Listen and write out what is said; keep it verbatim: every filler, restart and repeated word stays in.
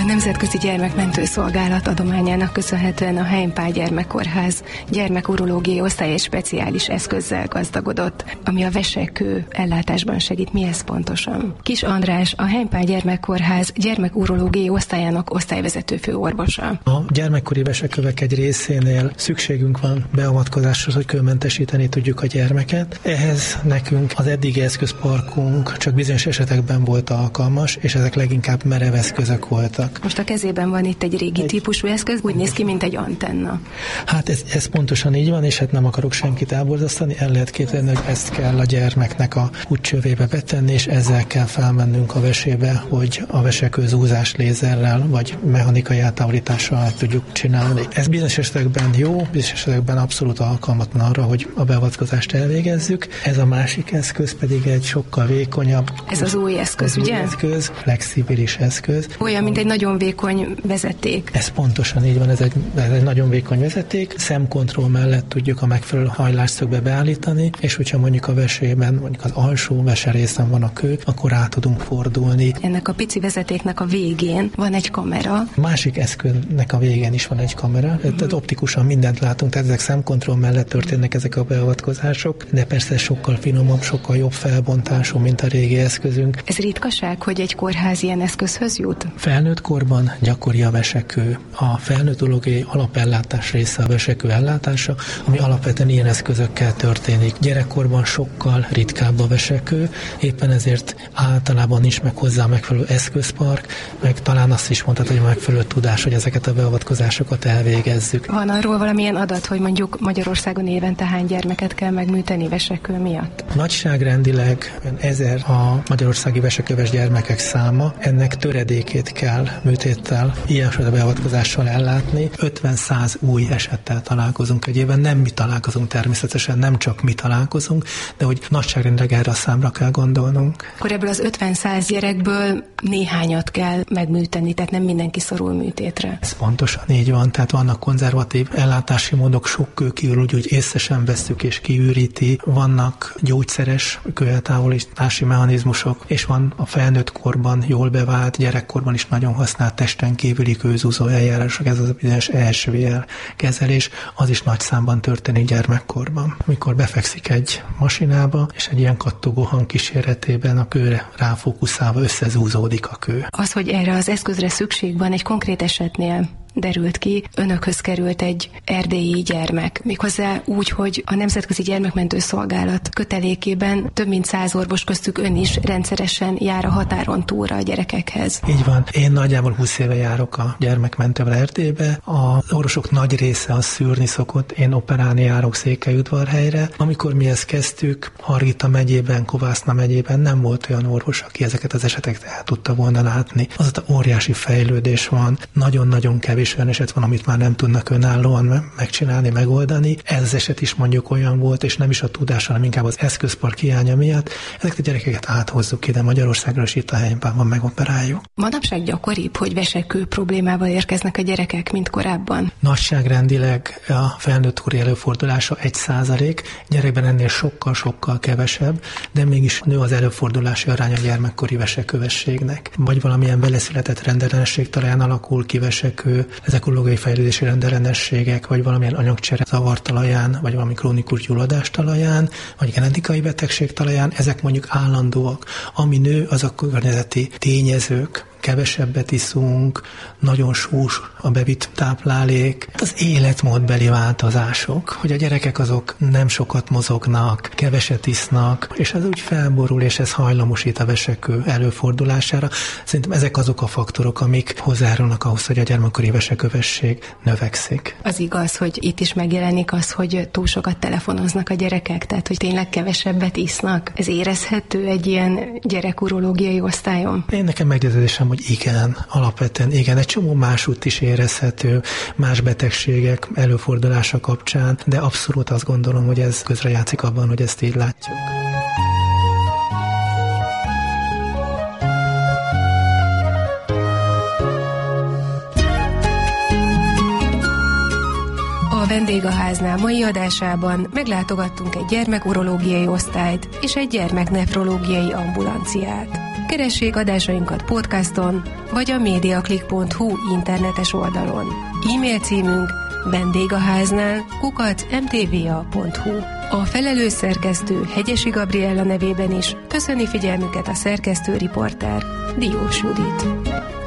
Nemzetközi Gyermekmentő Szolgálat adományának köszönhetően a Heimpál Gyermekkórház gyermekurológiai osztály egy speciális eszközzel gazdagodott, ami a vesekő ellátásban segít. Mi ez pontosan? Kis András, a Heimpál Gyermekkórház gyermekurológiai osztályának osztályvezető főorvosa. A gyermekkori vesekövek egy részénél szükségünk van beavatkozáshoz, hogy kőmentesíteni tudjuk a gyermeket. Ehhez nekünk az eddigi eszközparkunk csak bizonyos esetekben volt alkalmas, és ezek leginkább merev eszközök voltak. Most a kezében van itt egy régi egy... típusú eszköz, úgy néz ki, mint egy antenna. Hát ez, ez pontosan így van, és hát nem akarok senkit elborzasztani, el lehet képzelni, hogy ezt kell a gyermeknek a útcsövébe betenni, és ezzel kell felmennünk a vesébe, hogy a vesekő zúzás lézerrel, vagy mechanikai eltávolítással tudjuk csinálni. Ez bizonyos esetekben jó, bizonyos esetekben abszolút alkalmatlan arra, hogy a beavatkozást elvégezzük. Ez a másik eszköz pedig egy sokkal vékonyabb. Ez az új eszköz, ugye? Eszköz, flexibilis eszköz. Olyan, mint egy nagyon vékony vezeték. Ez pontosan így van, ez egy, ez egy nagyon vékony vezeték. Szemkontroll mellett tudjuk a megfelelő hajlásszögbe beállítani, és hogyha mondjuk a vesében, mondjuk az alsó veserészen van a kő, akkor rá tudunk fordulni. Ennek a pici vezetéknek a végén van egy kamera. A másik eszköznek a végén is van egy kamera, mm-hmm. tehát optikusan mindent látunk, tehát ezek szemkontroll mellett történnek ezek a beavatkozások, de persze sokkal finomabb, sokkal jobb felbontású, mint a régi eszközünk. Ez ritkaság, hogy egy kórház ilyen eszközhöz jut? Felnőtt korban gyakori a vesekő. A felnőtt urológiai alapellátás része a vesekő ellátása, ami alapvetően ilyen eszközökkel történik. Gyerekkorban sokkal ritkább a vesekő, éppen ezért általában is meg hozzá a megfelelő eszközpark, meg talán azt is mondhat, hogy megfelelő tudás, hogy ezeket a beavatkozásokat elvégezzük. Van arról valamilyen adat, hogy mondjuk Magyarországon évente hány gyermeket kell megműteni vesekő miatt? Nagyságrendileg ezer a magyarországi veseköves gyermekek száma, ennek töredékét kell műtéttel, ilyesfajta beavatkozással ellátni. ötven-száz új esettel találkozunk egy évben, nem mi találkozunk természetesen, nem csak mi találkozunk, de hogy nagyságrendileg erre a számra kell gondolnunk. Akkor ebből az ötven-száz gyerekből néhányat kell megműteni, tehát nem mindenki szorul műtétre. Ez pontosan így van, tehát vannak konzervatív ellátási módok, sok kő kiürül, úgyhogy észre sem vesszük és kiüríti, vannak gyógyszeres kőeltávolítási mechanizmusok, és van a felnőtt korban jól bevált, gyerekkorban is nagyon használt testen kívüli kőzúzó eljárások, ez az a bizonyos E S V R kezelés, az is nagy számban történik gyermekkorban. Amikor befekszik egy masinába, és egy ilyen kattogó hang kíséretében a kőre ráfókuszálva összezúzódik a kő. Az, hogy erre az eszközre szükség van egy konkrét esetnél, derült ki, önökhöz került egy erdélyi gyermek. Méghozzá úgy, hogy a Nemzetközi Gyermekmentő Szolgálat kötelékében több mint száz orvos, köztük ön is rendszeresen jár a határon túlra a gyerekekhez. Így van. Én nagyjából húsz éve járok a gyermekmentővel Erdélybe. Az orvosok nagy része az szűrni szokott. Én operálni járok Székelyudvarhelyre. Amikor mi ezt kezdtük, Hargita megyében, Kovászna megyében nem volt olyan orvos, aki ezeket az eseteket el tudta volna látni. Azóta óriási fejlődés van, nagyon-nagyon kevés olyan eset van, amit már nem tudnak önállóan megcsinálni, megoldani. Ez az eset is mondjuk olyan volt, és nem is a tudás, hanem inkább az eszközpark hiánya miatt. Ezeket a gyerekeket áthozzuk ide Magyarországra, és itt a Heimpálban megoperáljuk. Manapság gyakoribb, hogy vesekő problémával érkeznek a gyerekek, mint korábban? Nagyságrendileg a felnőtt kori előfordulása egy százalék, gyerekben ennél sokkal-sokkal kevesebb, de mégis nő az előfordulási arány a gyermekkori vesekövességnek. Vagy valamilyen beleszületett rendellenesség talán alakul ki vesekő, ezek urológiai fejlődési rendellenességek, vagy valamilyen anyagcsere zavar talaján, vagy valami krónikus gyulladás talaján, vagy genetikai betegség talaján, ezek mondjuk állandóak. Ami nő, az a környezeti tényezők, kevesebbet iszunk, nagyon sós a bevitt táplálék. Az életmódbeli változások, hogy a gyerekek azok nem sokat mozognak, keveset isznak, és ez úgy felborul, és ez hajlamosít a vesekő előfordulására. Szerintem ezek azok a faktorok, amik hozzájárulnak ahhoz, hogy a gyermekkori vesekövesség növekszik. Az igaz, hogy itt is megjelenik az, hogy túl sokat telefonoznak a gyerekek, tehát hogy tényleg kevesebbet isznak. Ez érezhető egy ilyen gyerekurológiai osztályon? Én nekem meggyőződésem, hogy igen, alapvetően igen, egy csomó másút is érezhető, más betegségek előfordulása kapcsán, de abszolút azt gondolom, hogy ez közrejátszik abban, hogy ezt így látjuk. A Vendégháznál mai adásában meglátogattunk egy gyermekurológiai osztályt és egy gyermeknefrológiai ambulanciát. Keressék adásainkat podcaston, vagy a mediaclick pont hu internetes oldalon. E-mail címünk vendégháznál kukac em té vé á pont hu. A felelős szerkesztő Hegyesi Gabriella nevében is köszöni figyelmüket a szerkesztő riporter Diós Judit.